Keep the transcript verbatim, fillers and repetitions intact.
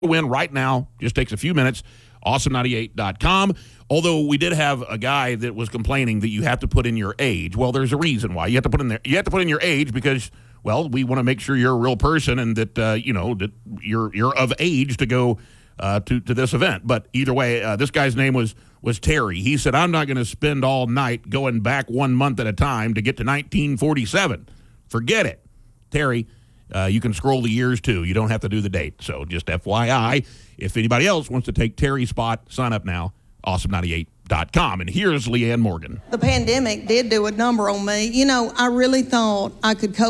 win right now. Just takes a few minutes. awesome ninety-eight dot com. Although we did have a guy that was complaining that you have to put in your age. Well, there's a reason why you have to put in there. You have to put in your age because, well, we want to make sure you're a real person and that uh, you know that you're you're of age to go uh, to to this event. But either way, uh, this guy's name was was Terry. He said, "I'm not going to spend all night going back one month at a time to get to nineteen forty-seven. Forget it, Terry." Uh, you can scroll the years, too. You don't have to do the date. So just F Y I, if anybody else wants to take Terry's spot, sign up now, awesome ninety-eight dot com. And here's Leanne Morgan. The pandemic did do a number on me. You know, I really thought I could cope